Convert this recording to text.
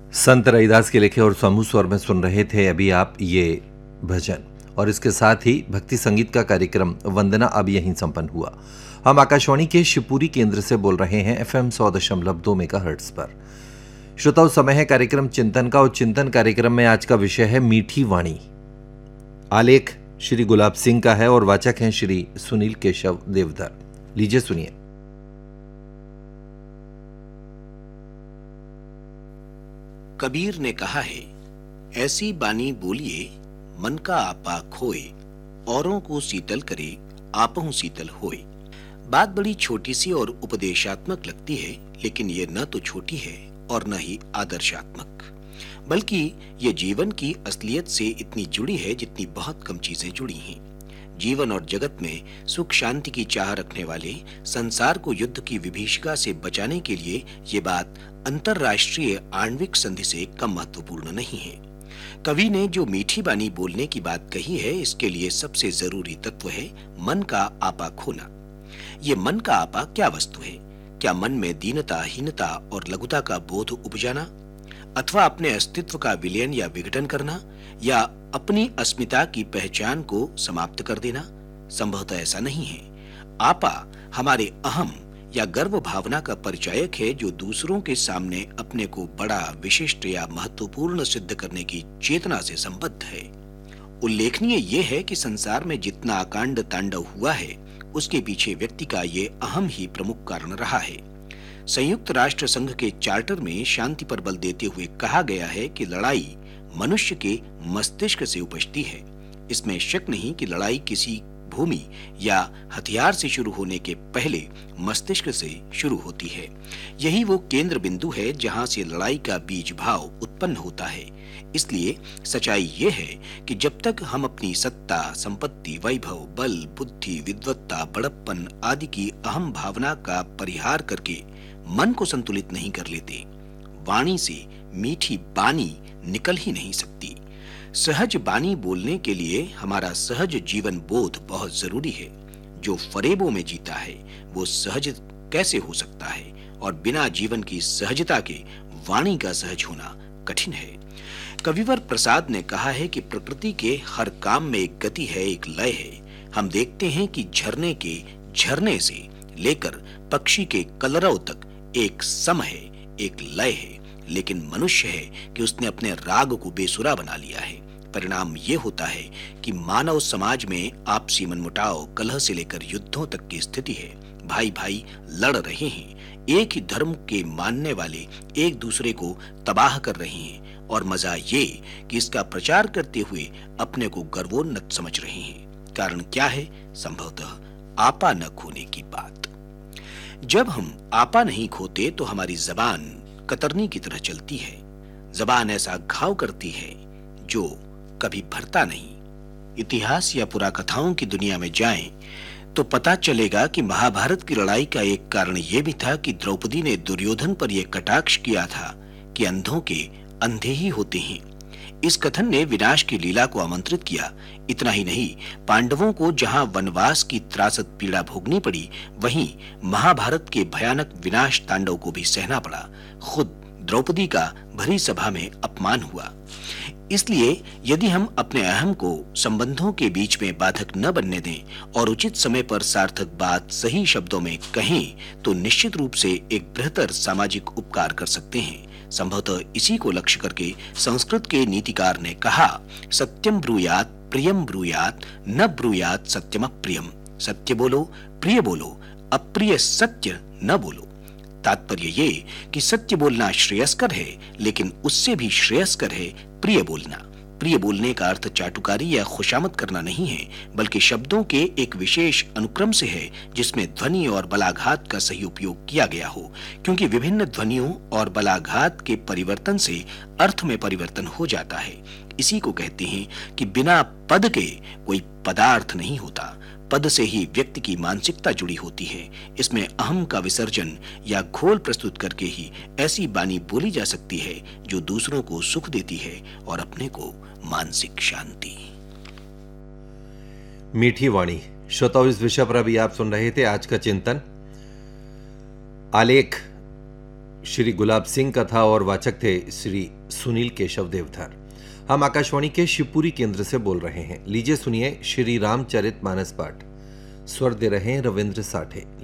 संत रविदास के लिखे और समूह स्वर में सुन रहे थे अभी आप ये भजन, और इसके साथ ही भक्ति संगीत का कार्यक्रम वंदना अब यहीं संपन्न हुआ। हम आकाशवाणी के शिवपुरी केंद्र से बोल रहे हैं FM 100.2 मेगाहर्ट्ज पर। श्रोताओं, समय है कार्यक्रम चिंतन का, और चिंतन कार्यक्रम में आज का विषय है मीठी वाणी। आलेख श्री गुलाब सिंह का है और वाचक हैं श्री सुनील केशव देवधर। लीजिए सुनिए। कबीर ने कहा है, ऐसी बानी बोलिए मन का आपा खोए, औरों को शीतल करे आपहु शीतल होए। बात बड़ी छोटी सी और उपदेशात्मक लगती है, लेकिन ये न तो छोटी है और न ही आदर्शात्मक, बल्कि ये जीवन की असलियत से इतनी जुड़ी है जितनी बहुत कम चीजें जुड़ी हैं। जीवन और जगत में सुख शांति की चाह रखने वाले संसार को युद्ध की विभीषिका से बचाने के लिए ये बात अंतरराष्ट्रीय आणविक संधि से कम महत्वपूर्ण नहीं है। कवि ने जो मीठी बानी बोलने की बात कही है, इसके लिए सबसे जरूरी तत्व है मन का आपा खोना। ये मन का आपा क्या वस्तु है? क्या मन में दीनता, हीनता और लघुता का बोध उपजाना, अथवा अपने अस्तित्व का विलयन या विघटन करना, या अपनी अस्मिता की पहचान को समाप्त कर देना? संभवतः ऐसा नहीं है। आपा हमारे अहम या गर्व भावना का परिचायक है, जो दूसरों के सामने अपने को बड़ा, विशिष्ट या महत्वपूर्ण सिद्ध करने की चेतना से संबद्ध है। उल्लेखनीय यह है कि संसार में जितना अकांड तांडव हुआ है, उसके पीछे व्यक्ति का ये अहम ही प्रमुख कारण रहा है। संयुक्त राष्ट्र संघ के चार्टर में शांति पर बल देते हुए कहा गया है कि लड़ाई मनुष्य के मस्तिष्क से उपजती है। इसमें शक नहीं कि लड़ाई किसी भूमि या हथियार से शुरू होने के पहले मस्तिष्क से शुरू होती है। यही वो केंद्र बिंदु है जहां से लड़ाई का बीज भाव उत्पन्न होता है। इसलिए सच्चाई ये है कि जब तक हम अपनी सत्ता, संपत्ति, वैभव, बल, बुद्धि, विद्वत्ता, बड़प्पन आदि की अहम भावना का परिहार करके मन को संतुलित नहीं कर लेते, वाणी से मीठी बानी निकल ही नहीं सकती। सहज बानी बोलने के लिए हमारा सहज जीवन बोध बहुत जरूरी है। जो फरेबों में जीता है वो सहज कैसे हो सकता है, और बिना जीवन की सहजता के वाणी का सहज होना कठिन है। कविवर प्रसाद ने कहा है कि प्रकृति के हर काम में एक गति है, एक लय है। हम देखते हैं कि झरने के झरने से लेकर पक्षी के कलरव तक एक सम है, एक लय है, लेकिन मनुष्य है कि उसने अपने राग को बेसुरा बना लिया है। परिणाम ये होता है कि मानव समाज में आपसी मनमुटाव, कलह से लेकर युद्धों तक की स्थिति है। भाई भाई लड़ रहे हैं, एक ही धर्म के मानने वाले एक दूसरे को तबाह कर रहे हैं, और मजा ये कि इसका प्रचार करते हुए अपने को गर्वोन्नत समझ रहे हैं। कारण क्या है? संभवतः आपा न खोने की बात। जब हम आपा नहीं खोते तो हमारी जबान कतरनी की तरह चलती है। जबान ऐसा घाव करती है जो कभी भरता नहीं। इतिहास या पुराकथाओं की दुनिया में जाएं तो पता चलेगा कि महाभारत की लड़ाई का एक कारण यह भी था कि द्रौपदी ने दुर्योधन पर यह कटाक्ष किया था कि अंधों के अंधे ही होते हैं। इस कथन ने विनाश की लीला को आमंत्रित किया। इतना ही नहीं, पांडवों को जहां वनवास की त्रासद पीड़ा भोगनी पड़ी, वहीं महाभारत के भयानक विनाश तांडव को भी सहना पड़ा। खुद द्रौपदी का भरी सभा में अपमान हुआ। इसलिए यदि हम अपने अहम को संबंधों के बीच में बाधक न बनने दें और उचित समय पर सार्थक बात सही शब्दों में कहें, तो निश्चित रूप से एक बेहतर सामाजिक उपकार कर सकते हैं। संभवतः इसी को लक्ष्य करके संस्कृत के नीतिकार ने कहा, सत्यम ब्रूयात प्रियम ब्रूयात न ब्रूयात सत्यम अप्रियम। सत्य बोलो, प्रिय बोलो, अप्रिय सत्य न बोलो। तात्पर्य ये कि सत्य बोलना श्रेयस्कर है, लेकिन उससे भी श्रेयस्कर है प्रिय बोलना। प्रिय बोलने का अर्थ चाटुकारी या खुशामद करना नहीं है, बल्कि शब्दों के एक विशेष अनुक्रम से है जिसमें ध्वनि और बलाघात का सही उपयोग किया गया हो, क्योंकि विभिन्न ध्वनियों और बलाघात के परिवर्तन से अर्थ में परिवर्तन हो जाता है। इसी को कहते हैं कि बिना पद के कोई पदार्थ नहीं होता। पद से ही व्यक्ति की मानसिकता जुड़ी होती है। इसमें अहम का विसर्जन या घोल प्रस्तुत करके ही ऐसी बानी बोली जा सकती है जो दूसरों को सुख देती है और अपने को मानसिक शांति। मीठी वाणी। श्रोताओं, इस विषय पर अभी आप सुन रहे थे आज का चिंतन। आलेख श्री गुलाब सिंह, कथा और वाचक थे श्री सुनील केशव देवधर। हम आकाशवाणी के शिवपुरी केंद्र से बोल रहे हैं। लीजिए सुनिए श्री रामचरित मानस पाठ। स्वर दे रहे हैं रविंद्र साठे।